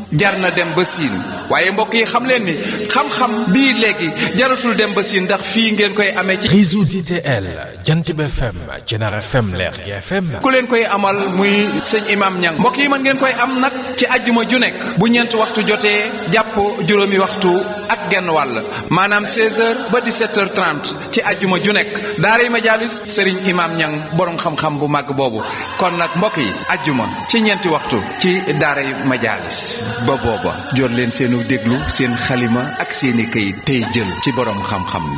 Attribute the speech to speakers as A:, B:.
A: jar na dem ba siin waaye mbokk yi xam leen ni xam-xam bii léegi jaratul dem ba siin ndax fii ngeen koy amee ci
B: réseau DTL Jantib FM Jenar FM Lergui FM.
A: ku leen koy amal muy sëñ Imam Niang mbokk yi mën ngeen koy am nag ci àjjuma ju nekk bu ñeent waxtu jotee jàpp juróomi waxtu ak genn wàll maanaam 16h ba 17h30 ci àjjuma ju nekk daaray Majaalis Serigne Imam Niang borom xam-xam bu màgg boobu kon nag mbokk yi àjjuma ci ñeenti waxtu ci daaray Majaalis ba booba jot leen seenu déglu seen xalima ak seeni këyit tey jël ci borom xam-xam